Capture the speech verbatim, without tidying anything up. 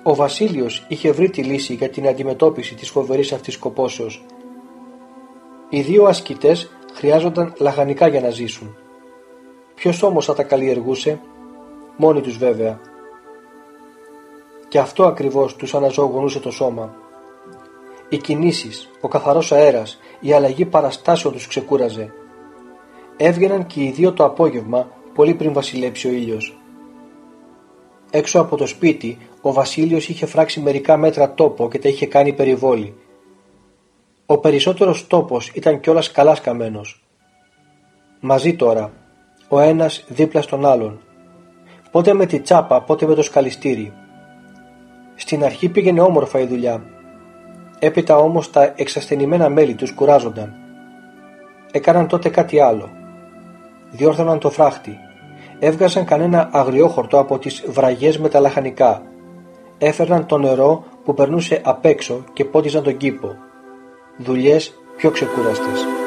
Ο Βασίλειος είχε βρει τη λύση για την αντιμετώπιση της φοβερής αυτής κοπόσεως. Οι δύο ασκητές χρειάζονταν λαχανικά για να ζήσουν. Ποιος όμως θα τα καλλιεργούσε? Μόνοι τους βέβαια. Και αυτό ακριβώς τους αναζωογονούσε το σώμα. Οι κινήσεις, ο καθαρός αέρας, η αλλαγή παραστάσεων τους ξεκούραζε. Έβγαιναν και οι δύο το απόγευμα, πολύ πριν βασιλέψει ο ήλιος. Έξω από το σπίτι, ο Βασίλειος είχε φράξει μερικά μέτρα τόπο και τα είχε κάνει περιβόλι. Ο περισσότερος τόπος ήταν κιόλας καλά σκαμμένος. Μαζί τώρα, ο ένας δίπλα στον άλλον. Πότε με τη τσάπα, πότε με το σκαλιστήρι. Στην αρχή πήγαινε όμορφα η δουλειά. Έπειτα όμως τα εξασθενημένα μέλη τους κουράζονταν. Έκαναν τότε κάτι άλλο. Διόρθωναν το φράχτη. Έβγαζαν κανένα αγριόχορτο από τις βραγιές με τα λαχανικά. Έφερναν το νερό που περνούσε απ' έξω και πότιζαν τον κήπο. Δουλειές πιο ξεκούραστες.